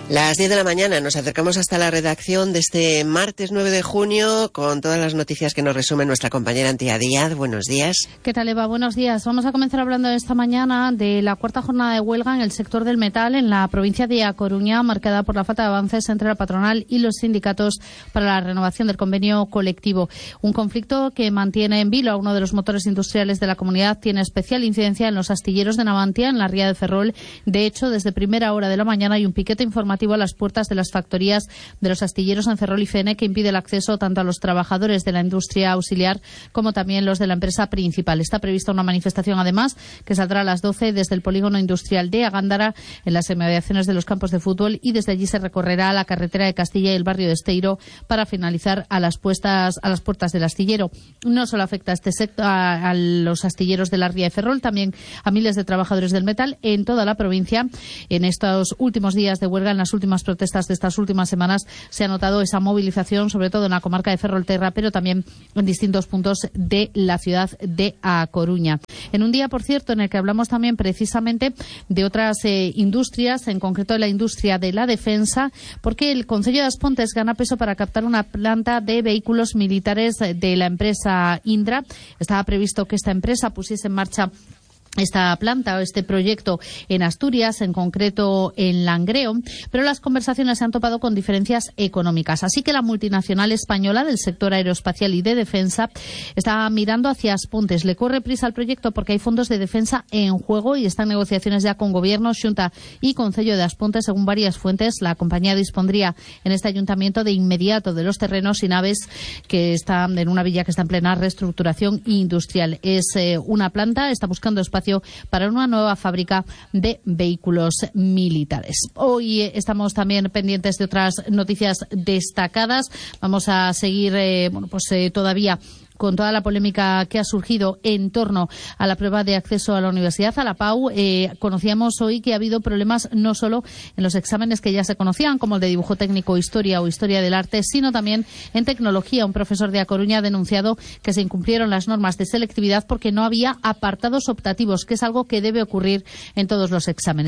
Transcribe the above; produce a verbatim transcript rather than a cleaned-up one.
Las diez de la mañana nos acercamos hasta la redacción de este martes nueve de junio con todas las noticias que nos resume nuestra compañera Antía Díaz. Buenos días. ¿Qué tal, Eva? Buenos días. Vamos a comenzar hablando esta mañana de la cuarta jornada de huelga en el sector del metal en la provincia de A Coruña, marcada por la falta de avances entre la patronal y los sindicatos para la renovación del convenio colectivo. Un conflicto que mantiene en vilo a uno de los motores industriales de la comunidad. Tiene especial incidencia en los astilleros de Navantia, en la ría de Ferrol. De hecho, desde primera hora de la mañana hay un piquete informativo a las puertas de las factorías de los astilleros en Ferrol y Fene, que impide el acceso tanto a los trabajadores de la industria auxiliar como también los de la empresa principal. Está prevista una manifestación, además, que saldrá a las doce desde el polígono industrial de Agándara, en las inmediaciones de los campos de fútbol, y desde allí se recorrerá la carretera de Castilla y el barrio de Esteiro para finalizar a las, puestas, a las puertas del astillero. No solo afecta a este sector, a, a los astilleros de la ría de Ferrol, también a miles de trabajadores del metal en toda la provincia. En estos últimos días de huelga, en las últimas protestas de estas últimas semanas, se ha notado esa movilización, sobre todo en la comarca de Ferrolterra, pero también en distintos puntos de la ciudad de A Coruña. En un día, por cierto, en el que hablamos también precisamente de otras eh, industrias, en concreto de la industria de la defensa, porque el Concello de As Pontes gana peso para captar una planta de vehículos militares de la empresa Indra. Estaba previsto que esta empresa pusiese en marcha esta planta o este proyecto en Asturias, en concreto en Langreo, pero las conversaciones se han topado con diferencias económicas. Así que la multinacional española del sector aeroespacial y de defensa está mirando hacia As Pontes. Le corre prisa al proyecto porque hay fondos de defensa en juego y están negociaciones ya con Gobierno, Xunta y Concello de As Pontes. Según varias fuentes, la compañía dispondría en este ayuntamiento de inmediato de los terrenos y naves que están en una villa que está en plena reestructuración industrial. Es eh, una planta, está buscando espacio para una nueva fábrica de vehículos militares. Hoy eh, estamos también pendientes de otras noticias destacadas. Vamos a seguir eh, bueno, pues eh, todavía con toda la polémica que ha surgido en torno a la prueba de acceso a la universidad, a la P A U. Eh, conocíamos hoy que ha habido problemas no solo en los exámenes que ya se conocían, como el de dibujo técnico, historia o historia del arte, sino también en tecnología. Un profesor de A Coruña ha denunciado que se incumplieron las normas de selectividad porque no había apartados optativos, que es algo que debe ocurrir en todos los exámenes.